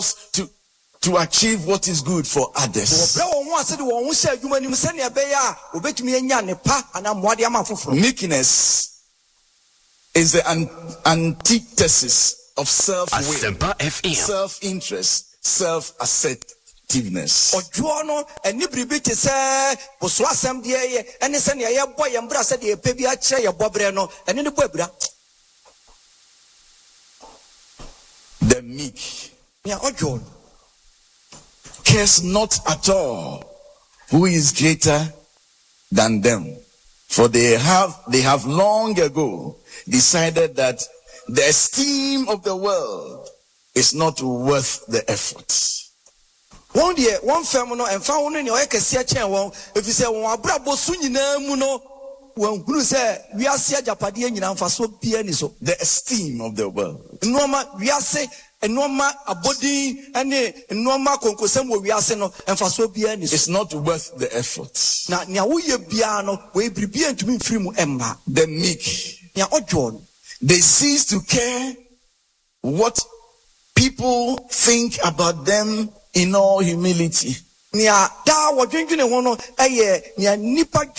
to achieve what is good for others. Meekness is the antithesis of self-will, self-interest, self-assertiveness. The meek cares not at all who is greater than them, for they have long ago decided that the esteem of the world is not worth the effort. One day, one family and found in your Ekasian, if you say, Brabo Suninamuno, when Guru said, we are Sia Japadian and Faso Pianiso, the esteem of the world. Norma, we are say, and Norma, a body, and Norma Concosem, we are saying, and Faso Pianis. It's not worth the effort. Now, we piano, we prepare to be free Emma. The meek, they cease to care what people think about them in all humility. Nia da wa dwendwene ho no eye nia nipa